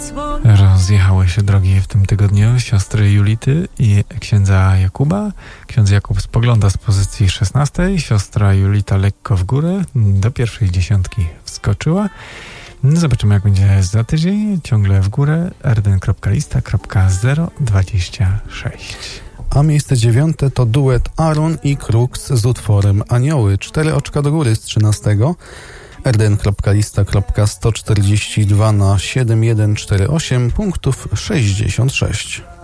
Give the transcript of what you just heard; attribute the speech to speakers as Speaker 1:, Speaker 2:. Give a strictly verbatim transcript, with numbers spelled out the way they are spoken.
Speaker 1: Rozjechały się drogi w tym tygodniu siostry Julity i księdza Jakuba. Ksiądz Jakub spogląda z pozycji szesnastej, siostra Julita lekko w górę, do pierwszej dziesiątki wskoczyła. Zobaczymy, jak będzie za tydzień. Ciągle w górę. erden kropka lista kropka zero dwadzieścia sześć.
Speaker 2: A miejsce dziewiąte to duet Aaron i Crux z utworem Anioły. Cztery oczka do góry z trzynastego. erden kropka lista kropka sto czterdzieści dwa na siedem jeden cztery osiem punktów sześćdziesiąt sześć.